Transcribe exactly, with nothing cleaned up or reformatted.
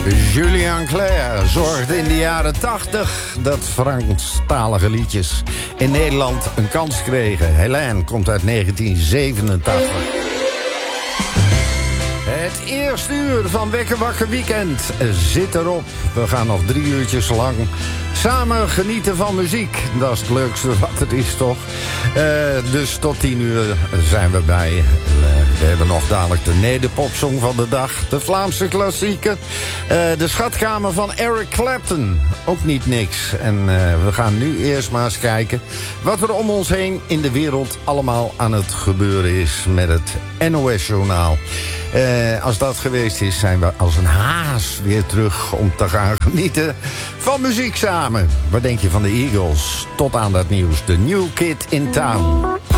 Julien Clerc zorgde in de jaren tachtig dat Franstalige liedjes in Nederland een kans kregen. Hélène komt uit negentien zevenentachtig. Het eerste uur van Wekker Wakker Weekend zit erop. We gaan nog drie uurtjes lang samen genieten van muziek. Dat is het leukste wat het is, toch? Uh, dus tot tien uur zijn we bij. Uh, we hebben nog dadelijk de nederpopsong van de dag. De Vlaamse klassieker. Uh, de schatkamer van Eric Clapton. Ook niet niks. En uh, we gaan nu eerst maar eens kijken wat er om ons heen in de wereld allemaal aan het gebeuren is met het N O S-journaal. Uh, als dat geweest is, zijn we als een haas weer terug om te gaan genieten van muziek samen. Wat denk je van de Eagles? Tot aan dat nieuws. The New Kid in Town.